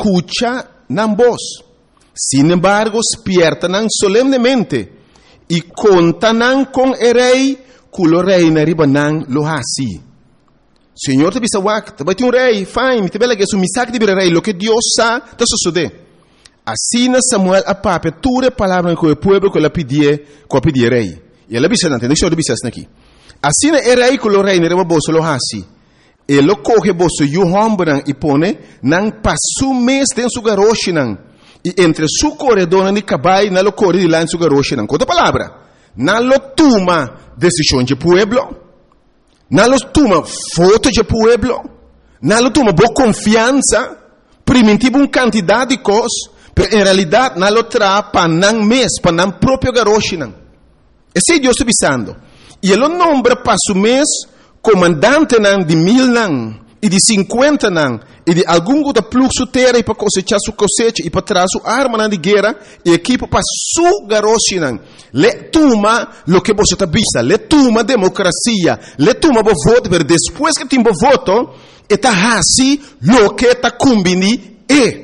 escucha nan voz. Sin embargo, despiertan solemnemente y contanan con el rey, cuyo rey naribanan lo así. Señor te bisa wak, te vai ter rei, fine, te bela que su misak de rei, lo que Dios sa, te sucede. Assim Samuel apapetura a palavra com o povo que ela pedia rei. E ela bisa nante, deixa eu bisa aqui. Assim o rei com o rei nere boso lo hasi. Ele coge boso e o homem e pone nan passo mês dentro su garoche nan. E entre su corredor e cabai na lo corre de lá em su garoche nan. Outra palavra, na lo toma decisão de pueblo. Na lo toma foto de pueblo. Na lo toma boa confiança. Primitivo uma quantidade de coisas. Pero en realidad, no lo trae para nan mes, para nan propio garoche. Ese Dios está avisando. Y él lo nombra para su mes comandante nan de 1000 nan, y de 50 nan, y de algún de plug su tierra, y para cosechar su cosecha, y para traer su arma nan de guerra, y equipo para su garoche nan. Le toma lo que vos está vista, le toma democracia, le toma voto, pero después que tiene voto, está así lo que está combini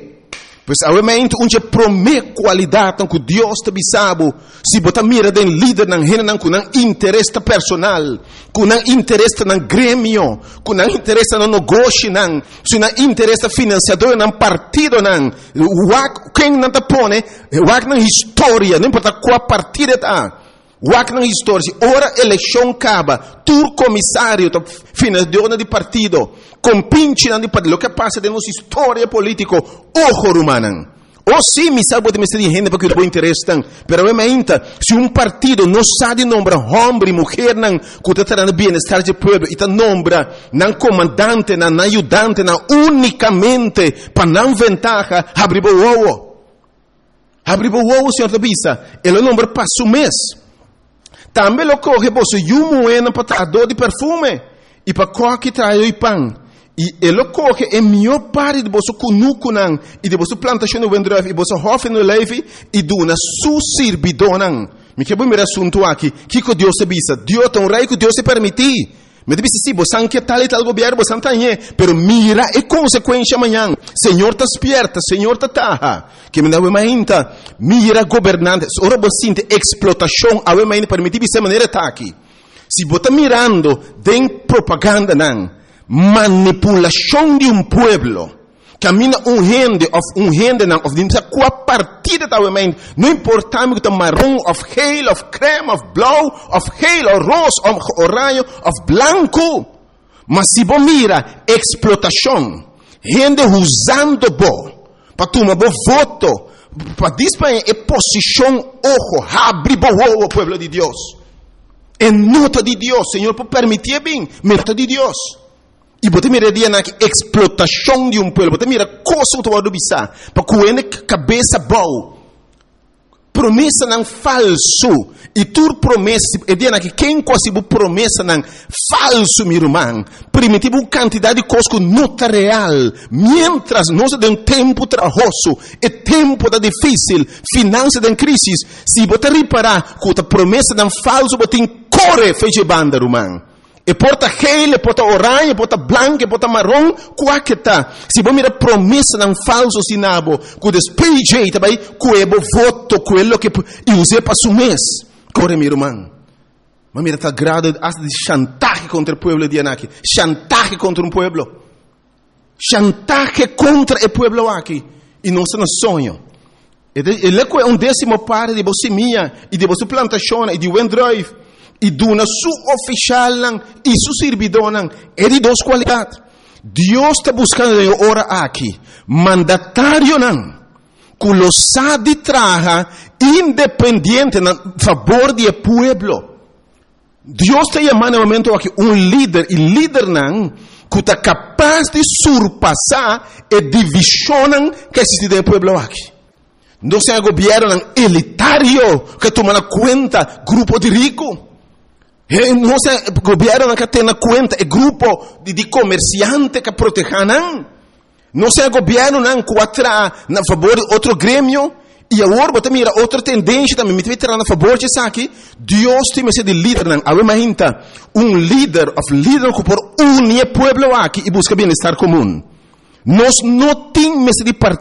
Pois obviamente onde promete qualidade que Deus te bisabo, se botar mira den líder nan hena nan com interesse personal, com interesse nan grêmio, com interesse no negócio nan, se nan interesse financiador nan partido nan, quem nan te pone, wak nan história, não importa qual partido tá. Wak na história, ora eleição acaba, tur comissário, financiador de partido, compinche de partido, o que passa de nossa história política, ojo rumanan. Ou sim, me sabe de me ser gente porque eu interesse tan, pero obviamente, se partido não sabe nombrar homem e mulher nan, que está no bem-estar do povo, e está nombra nan comandante, nan ajudante, nan unicamente para não ventaja, abriu o ovo. Abriu o ovo, senhor Tabisa, ele nombra para su mês. Também lo coge você e um moeda para trazer de perfume e para coque trazer o pão. E ele coge a melhor parte de você cunucunan e de você plantação no vendreve e você hofe no leve e dona su servidor. Me quero ver assunto aqui. Que Deus se bisa? Deus é um rei que Deus se permitir. Me diz assim, você não quer tal e tal governo, você não tem, pero mira a consequência amanhã. Senhor está despierta, Senhor está taja. Que me dá uma ainda, mira governantes, ora você tem explotação, a uma ainda permitir de maneira tá aqui. Se você está mirando, tem propaganda não, manipulação de pueblo. Camina gente não, of dimsa qual partida da uma não importa que tá marrom, of geel, of creme, of blau, of geel, of rosa, of orange, of blanco. Mas se você mira explotação, gente usando para tomar voto, para disparar a posição, ojo, abre o pueblo de Deus. É nota de Deus, Senhor, por permitir bem, nota de Deus. E você mira na explotação de povo, você mira coisa que você bisa, para que cabeça boa. Promessa não falso. E tu promessa, é dia que quem conseguiu promessa não falso, meu irmão. Primitivo uma quantidade de coisas que não está real. Mientras nós temos tempo trabalhoso, e tempo da difícil, finança da crise, se você reparar que a promessa não falso, você corre feche banda, irmão. E porta gel, e porta orange, e porta branco, e porta marrom, qual que tá? Se você mira promessa não falso sinabo, que despeje também, que é voto, que é o que eu usei para su mês. Corre, meu irmão. Mas mira, tá grado de chantaje contra o povo de Anaki. Chantaje contra um povo. Chantaje contra o povo aqui. E não se nos sonho. Ele é 1/10 parte de você minha, e de você plantação, e de OneDrive. E dona su oficial e su servidor é de duas qualidades. Deus está buscando ora aqui mandatário que lo sabe traga independente a favor do povo. Deus está chamando no momento aqui líder e líder que está capaz de surpassar a divisão que existe no povo aqui. Não é um governo elitário que toma conta grupo de ricos. Não é o governo que tem na conta é grupo de comerciantes que protegem. Não é o governo que atrai na favor de outro grêmio. E agora você mira outra tendência também. Me vai na favor de isso aqui. Deus tem que ser de líder. Imagina líder que por unir o povo aqui e busca bem-estar comum. Nós não temos de